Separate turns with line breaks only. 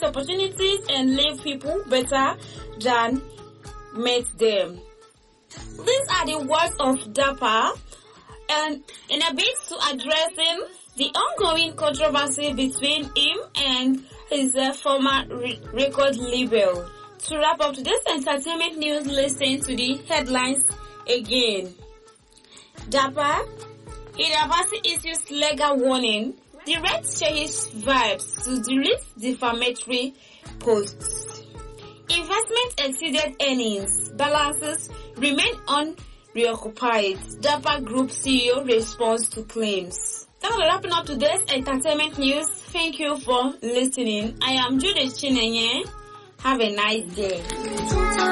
opportunities and leave people better than met them. These are the words of Dapper, and in a bid to addressing the ongoing controversy between him and his former record label. To wrap up today's entertainment news, listen to the headlines again. Dapper, University issues legal warning, directs Shehi's vibes to delete defamatory posts. Investment exceeded earnings, balances remain unreoccupied. Dapper Group CEO responds to claims. Thanks for wrapping up today's entertainment news. Thank you for listening. I am Judith Chinenye. Have a nice day.